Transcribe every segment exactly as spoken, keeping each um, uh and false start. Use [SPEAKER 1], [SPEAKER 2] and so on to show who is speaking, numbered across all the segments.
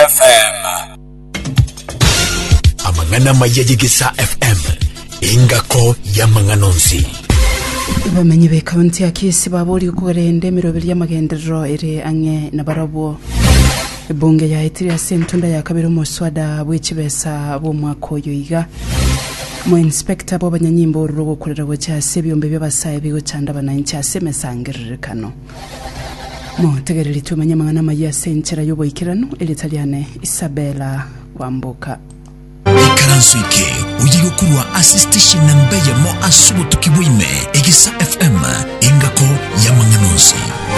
[SPEAKER 1] F M. Amangana mayagisa F M. Ingako ya manganonzi.
[SPEAKER 2] Bamenye be county ya Kisi baburi kugerende mirobiri y'amagendero ere ange na barabo. Bunge ya itiri ya sentunda ya kabiri muswada bw'ikibesa bo mwako yoyiga. Mu inspector bo banyanyimbo rugo kurera go cyase byombe by'abasaye bigo cyanda bananchi asemesangirikano. Mo tegereri tumenya mangana maya senchera yoboyikirano elitaliane Isabella Wambuka.
[SPEAKER 1] Ikaransuike uyigo kurwa assistation nambeya mo asubo tukibwime Egisa F M ingako ya manganuzi.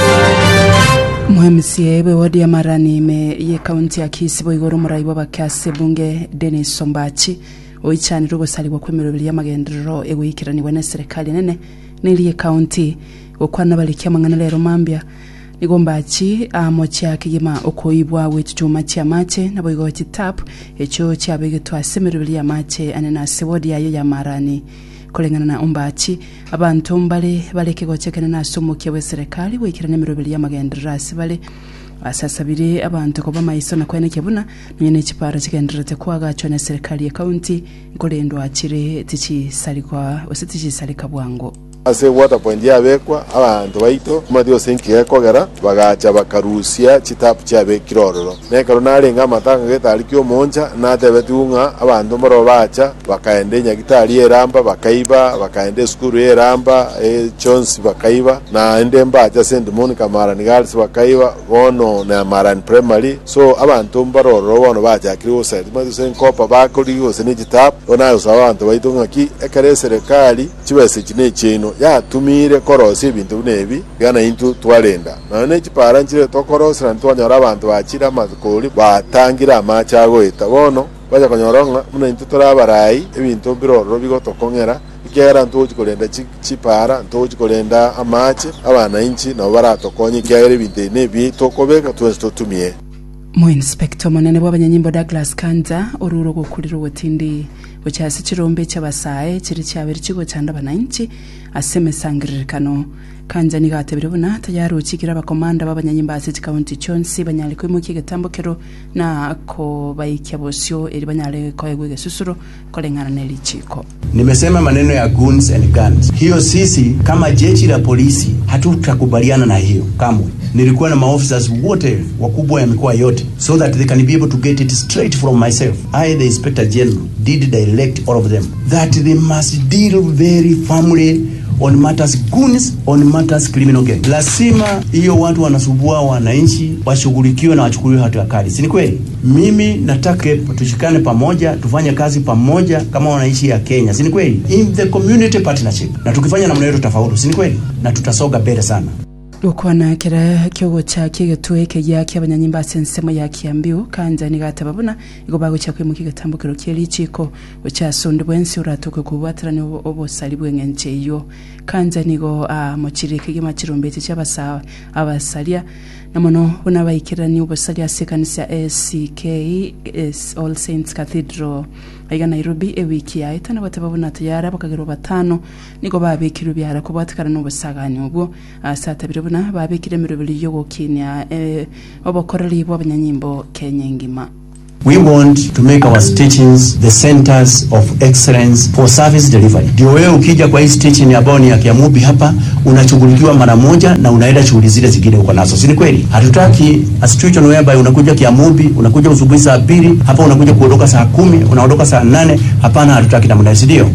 [SPEAKER 2] Muhemsiye we wadi ya marani me ye county ya Kisi bo igoro murayibo bakase bunge Dennis Sombachi oichani rugo saliwa kwemerobiri y'amagendero egoyikiraniwe na serikali nene niliye county okwana balikia mangana lero mambya Nigombachi amochi akigima okoibwa wetuma cha mache nabo igo tap echo cha begetwa semerubili ya mache anena sewodi yayo ya marani kolengana na umbachi abantu mbale baleke gochekana na somoke we serikali wekirane merubili ya magendera sibale asasabire abantu ko bamayiso na kwene kebuna nyene chipara chigenderete kwaga chone serikali ya county ikolendo achire tichi salikwa ositichi salika bwango.
[SPEAKER 3] Ase water point ya bekwa abantu baito madio senki yakogera bagacha bakarusia chitapu cha bekirororo nekaro narenga matanga getali kyo monja natebetunga abantu mbaro bacha bakaende nyagitali eramba bakaiba bakaende skuru eramba e chons bakaiba na ende mbacha Saint Monica Marani Girls bakaiba bono na Marani Primary so abantu mbaroro bono bacha kiriwo side madio senkopa bakoliyo sene chitapu onayo sabantu baitunga ki ekare serikali chibese chine chino ya tumire korosi ibintu nebi gana into twalenda nane chipara nchire tokorosi ntwanyora abantu bachira mazikoli batangira amachago etabono baja konyoronga muna into torabarai ibintu biroro bigotokongera ikera ntoji kolenda chipara ntoji kolenda amache abana inchi na baratokonye kyagere ibintu nebi tokobeka twese tumie.
[SPEAKER 2] Mu inspector monene w'abanyanyimbo Douglas Kanza oruro gukurira ubutindi bucyase kirombe cy'abasaye kiri cyabiri kigo cyanda bananchi asemesangirikano Kanza ni gatebire buna tayaro kigira abakomanda b'abanyanyimbo asiti county chonsi banyale ko mu kigatambokero na ko bayikyabosyo eri banyale ko yegwe susuro kolengana nelichiko.
[SPEAKER 4] Nimesema maneno ya guns and guns. Hiyo sisi kama jeshi la polisi hatutakubaliana na hiyo kamwe. Nilikuwa na maofficers wote wakubwa ya mikoa yote so that they can be able to get it straight from myself. I, the Inspector General, did direct all of them that they must deal very firmly on matters guns, on matters criminal gang. Lazima hiyo watu wanasubua wananchi washughulikiwe na wachukuliwe hatua kali. Si ni kweli? Mimi nataka tushikane pamoja, tufanye kazi pamoja kama wananchi ya Kenya. Si ni kweli? In the community partnership. Na tukifanya namna hiyo tutafaulu. Si ni kweli? Na tutasoga mbele sana.
[SPEAKER 2] Ukwana kira kyogo cha kigetueke yake abanyanyimba sensemo ya Kiambiu Kanza ni gatababuna igobago cha kwimuka gatambukiro kyeliciko ucyasonde bwensi uratuke kubatrani obo salibwe ngenche yo Kanza nigo a mochirike gima chirumbete cy'abasawa abasalia namono bona bayikirani obosalia sekanisa S C K All Saints Cathedral aiga Nairobi e wiki ya itana batababuna tayara bakagero batano nigo babekiru byara kubatkara no busagani ubwo asatabire buna babekire mirobili yo Kenya eh obokorali bw'abanyanyimbo Kenya ngima.
[SPEAKER 4] We want to make our stations the centers of excellence for service delivery. Ndio wewe ukija kwa hii station ya Boni ya Kiamubi hapa unachungulikiwa mara moja na unaenda shughuli zile zingine uko nazo. Si ni kweli? Hatutaki a situation whereby unakuja Kiamubi, unakuja usubuhi saa mbili, hapa unakuja kuondoka saa kumi, unaondoka saa nane. Hapana, hatutaki namna hiyo.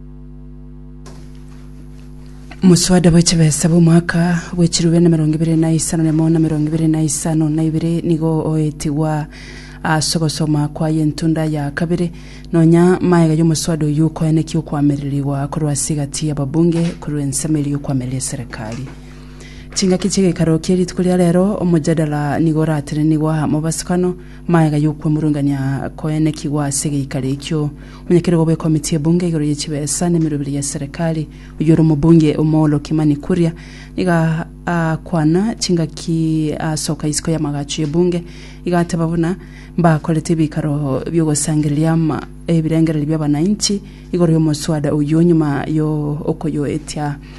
[SPEAKER 2] Muswada w'ekibesa b'umwaka w'ekiruwe na mirongo ibiri na isano na mona mirongo ibiri na isano na ibiri nigo oetiwa asogosoma kwa yentunda ya kabiri nonya maega y'umuswada yuko yaneki ukwameriliwa kurwasigati y'ababunge kurwensemeli y'ukwamerili serikali Chinga kichige karokeri tukulia lero omujadala nigoratire niwa mubasikano maega y'ukwe murunganya koyeneki wa sege ikalekyo munyekere gobe komite bunge igoro y'ikibesa n'emirubiri ya serikali uyoro mubunge omolo Kimani Kuria niga uh, kwana chinga ki uh, soka isko ya magachu y'ebunge igate babuna mba kolete bikaro byogosangirira ma ebirengera by'abananchi igoro y'umuswada uyonyuma yo okoyo etya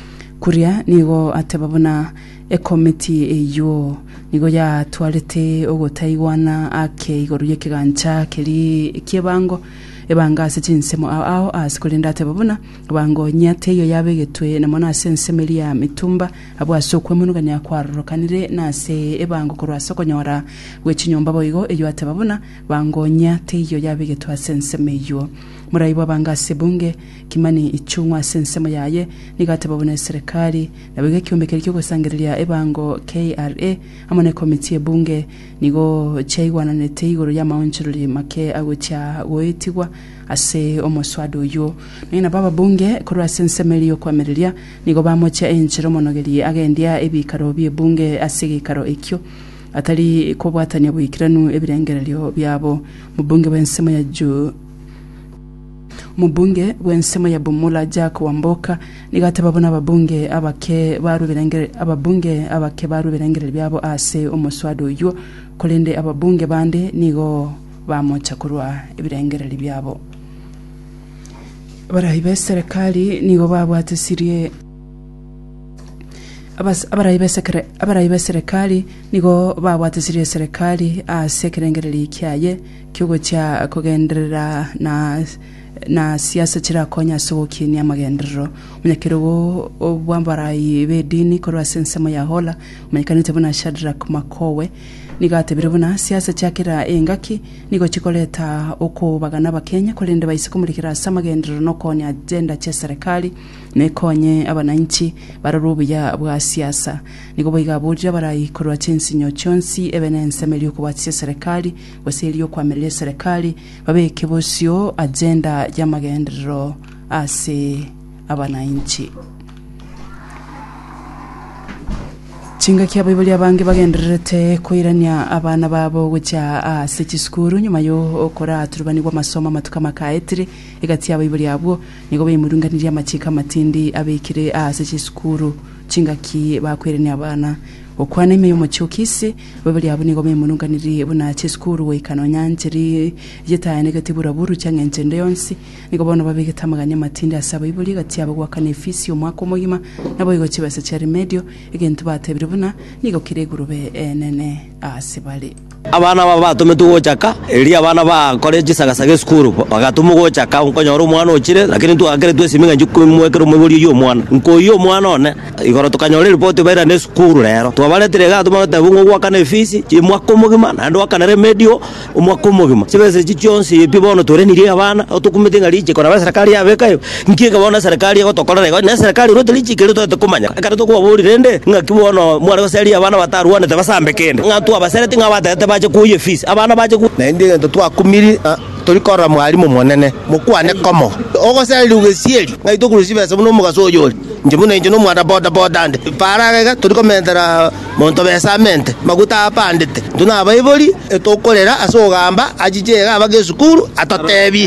[SPEAKER 2] kuria nigo atebabona e committee eyo nigo ya twalete ogotaiwana ake igoro yekigancha kiri kiebango ebanga asichinsemo ao asikulinda atebabona bango nyate yo yabegetwe na mona sensemeli ya mitumba abo asokwe munuganya kwarorokanire nase ebango korwa sokonyora wechinyomba boigo eyo atebabona bango nyate yo yabegetwa sensemeyo muraibo banga sebunge Kimani Ichung'wa sensemo yaye nigatebabona serikali nabege kiombekeri kyo gusangiriria ebango K R A amone committee bunge nigo chaigwana nete igoro ya maonchururi make agocha goetigwa ase omoswado yo nina baba bunge korwa sensemeli yo kwamereria nigo bamocha enchero monogeri agendia ebikaro bye bunge asigi karo ekyo atari kobwatanya bwikiranu ebirengerero byabo mubunge bensemo ya ju mubunge wensemo ya Bumula Jack Wamboka nigatebabona ababunge abake baru birengere ababunge abake baru birengere byabo ase omoswado yo kolende ababunge bande nigo bamocha kurwa ibirengere byabo barahibe serikali nigo babwatisirie abas abarahibe sekre abarahibe serikali nigo babwatisirie serikali ase kirengere kyaye kyogo cha kugenderera na na siasa chira konya soki ni amagendero munyakirogo obwambarayi bedini korwa sensemo ya hola munyakanite buna Shadrack Makowe nigate birabuna siasa chakira engaki nigo chikoleta oko bagana bakenya kolende bayisikumurikira samagendero no konya agenda cha serikali ne konye abananchi bararubuya bwa siasa nigo boiga burya barayi korwa chensinyo chonsi ebenense melyo kwa serikali waseliyo kwa mele serikali babeke bosyo agenda ya magendero ase abananchi Chinga kia Bibuli abange bagenderete koirania abana babo gucha a seti skuru nyuma yo okora turubani kwa masoma matuka makaetri egati ya Bibuli abo nigo bimurunganira amachika matindi abekire a seti skuru chinga ki bakwirania abana okwana ime yomochokisi Bibuli abo nigo bimurunganira buna cheskuru we kanonyanjiri yeta negative buru cyangwa njende yonsi nigo bono babigetamaganya matindi asaba Bibuli gati abo kwa kanefisi omwako mogima nabo igo kibase cyari medio egentu batebire buna nigo kiregurube enene asibali
[SPEAKER 5] abana baba tumetugo chaka eri abana ba college sagasage school bagatumugo chaka unkonyoro mwana ochire lakini tu agere tu siminga njukumwekero mubuli yo mwana nko yo mwana one igoro tukanyore report baira ne school rero twabaletire ga tumata bungo kwa kana fisi chimwako mugima nando wakana medio umwako mugima chibese chichonsi pibono torenirie abana otukumetinga liche kona serikali yabekayo nkiga bona serikali yagotokorera ne serikali rote liche kero tukumanya akara to kuburi rende ngakibono mwana baseri abana bataruane tabasambe kende ngatu abasere tinga batete baje kuye fees abana baje ku na ndi ngento twakumiri turikora mwalimu monene mukwane komo ogoseli ugesieli ngaito kurusibesa muno mugasoyoli njimuna injino mwanda boda boda ande paraga turikomentera monto besamente maguta apandite tuna abayiboli etokorera asogamba ajijega abagesukuru atotebi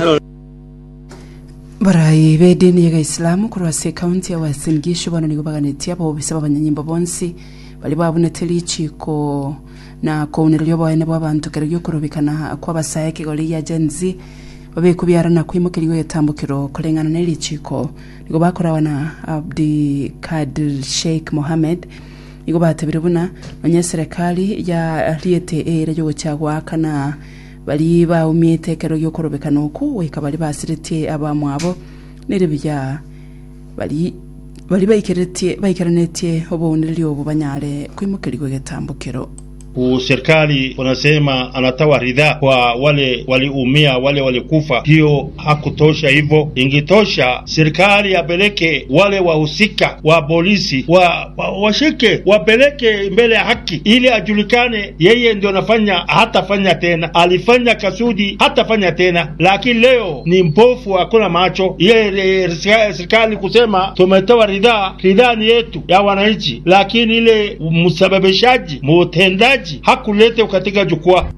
[SPEAKER 2] Barai bedini ya Islamu kurwa se county ya Uasin Gishu bano nigo baganeti abo bisaba abanyanyimbo bonsi bali babuneteli chiko na kounelyo bwane bw'abantu keryo kurubikana kwa basayeke goli ya Genzi babe kubyarana kwimukiriyo yatambukiro kurengana n'elichiko nigo bakorawa na Abdi Kadir Sheikh Mohammed nigo batabire buna onye serikali ya liete era yo cyagwa kana bali ba umite kero yo kurubikana uko wekabali basirete abamwabo neribya bali bali bayikerete bayikerete obonelyo obanyare kwimukiriyo yatambukiro
[SPEAKER 6] Serikali wanasema anatoa ridhaa kwa wale waliumia, wale walikufa. Hiyo hakutosha hivyo. Ingetosha serikali apeleke wale wahusika wa polisi wa, wa washike wapeleke mbele ya haki ili ajulikane yeye ndio anafanya, hatafanya tena, alifanya kasudi, hatafanya tena. Lakini leo ni mpofu, hakuna macho. Yeye serikali kusema tumetoa ridhaa, ridhaa ni yetu ya wananchi, lakini ile msababishaji, mutendaji hakulete katika jukwaa.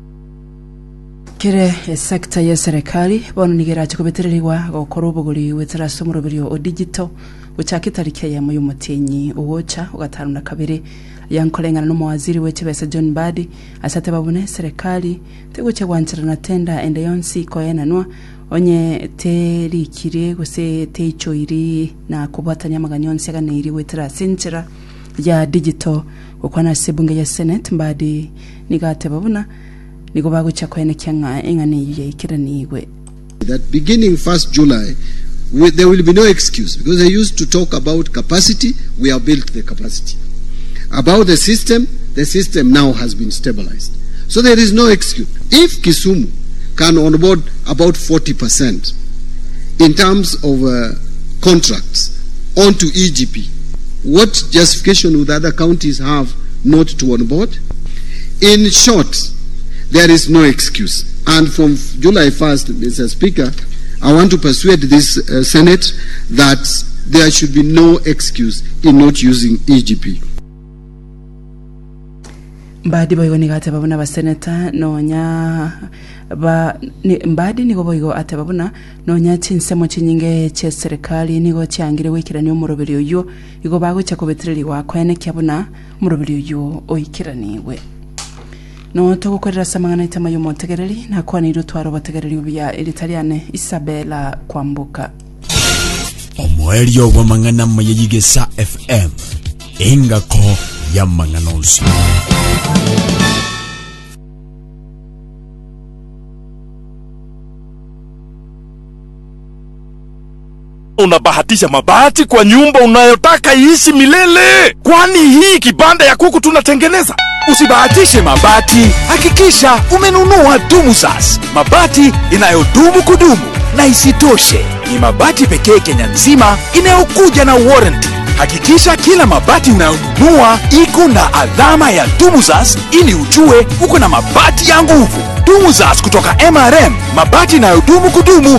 [SPEAKER 2] Kire sekta ya serikali bono nigera chikubetereriwa gukora ubuguri wetera somuro biriyo o digital uchakitarike ya muyo mutenyi uwocha ugatanu na kabiri yankolengana no mawaziri weche besa John Mbadi asate babune serikali tegoche wanchira na tenda ende yonsi koyenanwa onye teri kire gose techo iri na kubatanya maganyonsi aga neiri wetira sinchira ya digital okwana sebunge ya Senate Mbadi nigate babuna nigo bagucha koyene kyanga engani ye kiraniwe
[SPEAKER 7] that beginning first July we, there will be no excuse because they used to talk about capacity. We have built the capacity. About the system, the system now has been stabilized. So there is no excuse. If Kisumu can onboard about forty percent in terms of uh, contracts onto E G P, what justification would other counties have not to onboard? In short, there is no excuse. And from July first, Mister Speaker, I want to persuade this uh, Senate that there should be no excuse in not using E G P.
[SPEAKER 2] Mbadi boygo nigate babuna ba senator nonya ba ni, mbadi nigo boygo ate babuna nonya chinsemo chinyinge che serikali nigo cyangire wikirani umuroberi uyo igo bago cyakobetreri wa kwene kyabuna umuroberi uyo oyikiraniwe no togukorera samangana itama yo montegereri na kwani rutwaro bategereri ubya Italiane Isabella Kwambuka
[SPEAKER 1] omweri ogwa mangana mayigesa F M engako ya manganonsi
[SPEAKER 8] unabahatisha mabati kwa nyumba unayotaka iishi milele. Kwani hii kibanda ya kuku tunatengeneza? Usibahatishe mabati, hakikisha umenunua DumuSas, mabati inayodumu kudumu. Na isitoshe, ni mabati pekee Kenya nzima inayokuja na warranty. Hakikisha kila mabati unayonunua iko na alama ya DumuSas ili ujue uko na mabati ya nguvu. DumuSas kutoka M R M, mabati inayodumu kudumu